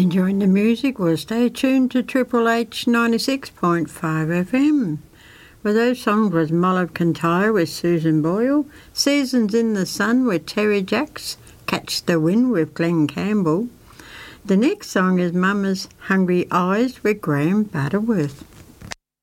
enjoying the music? Well, stay tuned to Triple H 96.5 FM. Well, those songs was Mull of Kintyre with Susan Boyle, Seasons in the Sun with Terry Jacks, Catch the Wind with Glenn Campbell. The next song is Mama's Hungry Eyes with Graham Butterworth.